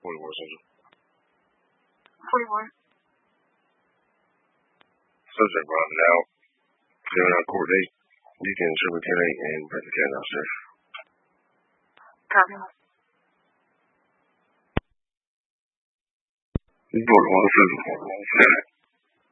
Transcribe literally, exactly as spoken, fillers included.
forty-one Central. forty-one. Subject rounded out. Clearing out court date. Weekend triple ten eight and back to ten downstairs. Copy. forty-one Central.